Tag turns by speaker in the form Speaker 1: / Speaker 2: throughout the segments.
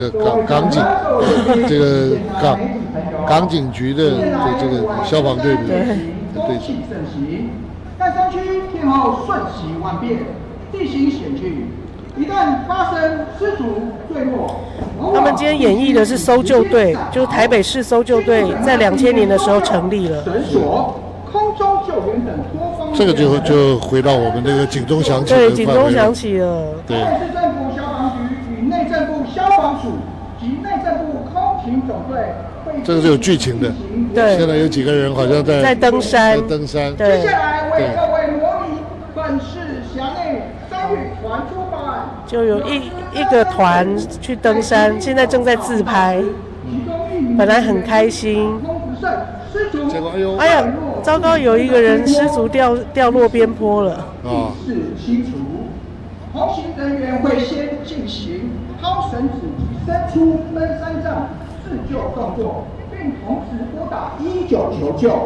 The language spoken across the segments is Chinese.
Speaker 1: 港警，这个港警局的这个消防队的队长。
Speaker 2: 但山区天候瞬息万变，地形险峻，一旦发生失足坠落。
Speaker 3: 他们今天演绎的是搜救队，就是台北市搜救队在2000年的时候成立了。
Speaker 2: 绳索、空中救援等多方面。
Speaker 1: 这个就回到我们这个警钟响起。
Speaker 3: 对，警钟响起了。
Speaker 1: 对。
Speaker 2: 台北市政府消防局与内政部消防署及内政部空勤总队。
Speaker 1: 这个是有剧情的。
Speaker 3: 对。
Speaker 1: 现在有几个人好像在
Speaker 3: 登山。
Speaker 2: 接下来为各位模拟本市辖内3日团出发。
Speaker 3: 就有一个团去登山，现在正在自拍。本来很开心。
Speaker 1: 结果
Speaker 3: 哎呀，糟糕，有一个人失足掉落边坡了。
Speaker 1: 啊。
Speaker 2: 同行人员会先进行抛绳子及伸出登山杖自救动作，并同时拨打119求救。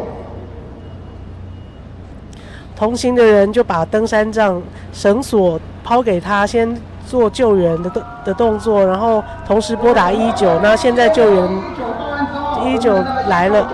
Speaker 3: 同行的人就把登山杖绳索抛给他，先做救援的动作，然后同时拨打119。那现在救援119来了。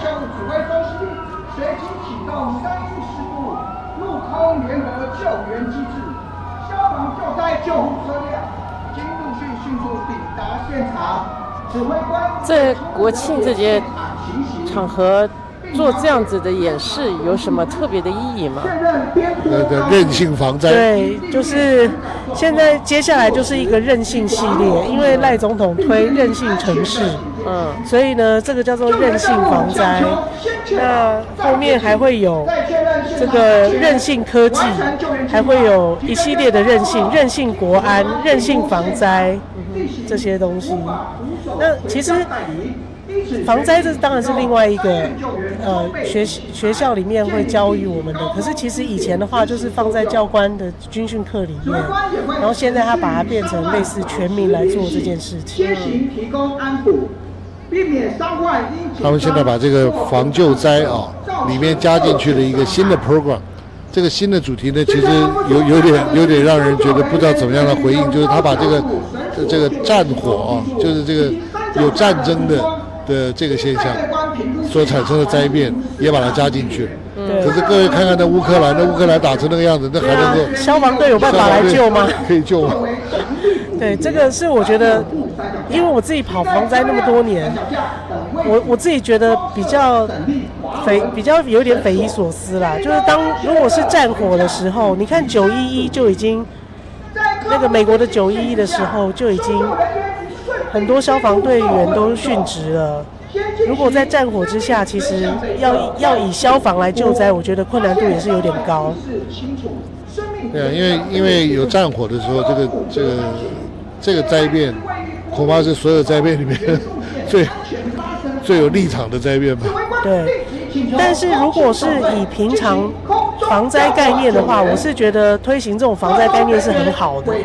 Speaker 2: 随即启动314部陆空联合救援机制，消防救灾救护车辆经陆续迅速抵达现场。指挥官
Speaker 4: 在国庆这些场合做这样子的演示有什么特别的意义吗？
Speaker 1: 韧性防灾。
Speaker 3: 对，就是现在接下来就是一个韧性系列，因为赖总统推韧性城市，所以呢，这个叫做韧性防灾。那后面还会有这个韧性科技，还会有一系列的韧性国安、韧性防灾这些东西。那其实防灾这当然是另外一个学校里面会教育我们的，可是其实以前的话就是放在教官的军训课里面，然后现在他把它变成类似全民来做这件事情。
Speaker 2: 提供安抚，避免伤患。
Speaker 1: 他们现在把这个防救灾里面加进去了一个新的 program。这个新的主题呢，其实有点让人觉得不知道怎么样的回应，就是他把这个战火就是这个有战争的这个现象所产生的灾变也把它加进去。可是各位看看那乌克兰打成那个样子，那还能够
Speaker 3: 消防队有办法来救吗？
Speaker 1: 可以救吗？
Speaker 3: 对，这个是我觉得，因为我自己跑防灾那么多年，我自己觉得比较有点匪夷所思啦。就是如果是战火的时候，你看911就已经那个美国的911的时候就已经很多消防队员都殉职了。如果在战火之下，其实要以消防来救灾，我觉得困难度也是有点高。
Speaker 1: 对啊，因为有战火的时候，这个灾变恐怕是所有灾变里面最有立场的灾变吧。
Speaker 3: 对，但是如果是以平常防灾概念的话，我是觉得推行这种防灾概念是很好的。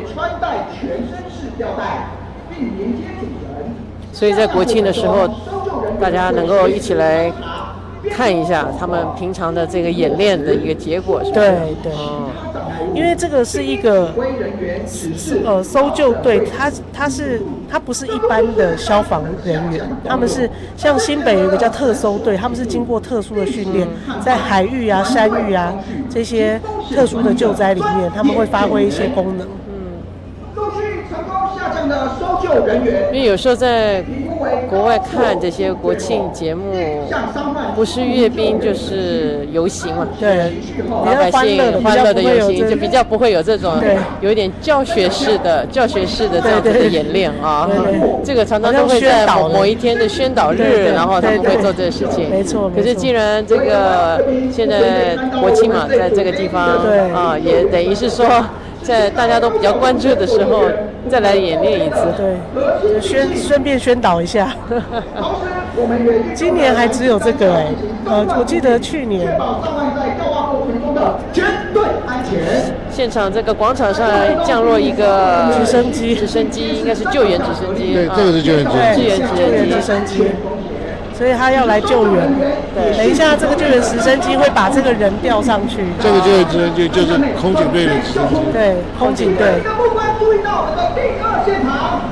Speaker 4: 所以在国庆的时候，大家能够一起来看一下他们平常的这个演练的一个结果，是吧？
Speaker 3: 对，因为这个是一个搜救队，他不是一般的消防人员，他们是像新北有一个叫特搜队，他们是经过特殊的训练，在海域啊、山域啊这些特殊的救灾里面，他们会发挥一些功能。
Speaker 4: 因为有时候在国外看这些国庆节目，不是阅兵就是游行嘛，
Speaker 3: 对，
Speaker 4: 老百姓欢乐的游行，就比较不会有这种有一点教学式的这样子的演练啊。这个常常都会在某一天的宣导日，然后他们会做这个事情。
Speaker 3: 没错。
Speaker 4: 可是既然这个现在国庆嘛，在这个地方也等于是说，在大家都比较关注的时候，再来演练一次。
Speaker 3: 对，顺便宣导一下。今年还只有这个我记得去年。
Speaker 4: 现场这个广场上降落一个
Speaker 3: 直升机，
Speaker 4: 应该是救援直升机。
Speaker 1: 对，这个是救援
Speaker 3: 直升机。所以他要来救援。对，等一下这个救援直升机会把这个人吊上去。
Speaker 1: 这个救援直升机就是空警队的直升机。
Speaker 3: 对，空警队。
Speaker 2: 注意到第2现场